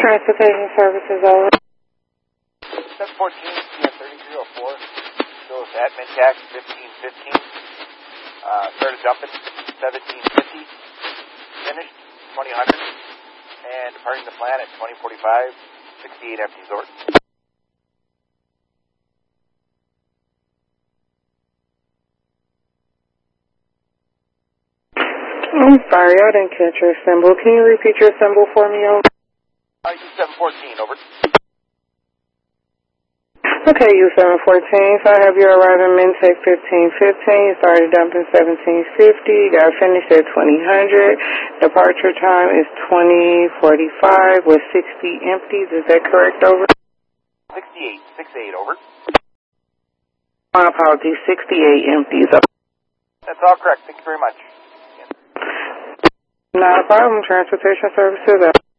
Transportation services over. 714 CN 3304. Goes admin tax 1515. Started dumping 1750. Finished 2000. And departing the plant at 2045. 68 empties over. I'm sorry, I didn't catch your symbol. Can you repeat your symbol for me, over? U714, over. Okay, U714, so I have you arriving Mintech 1515. You started dumping 1750. Got finished at 2000. Departure time is 2045 with 60 empties. Is that correct, over? 68 over. My apologies, 68 empties. That's all correct. Thank you very much. Not a problem. Transportation services.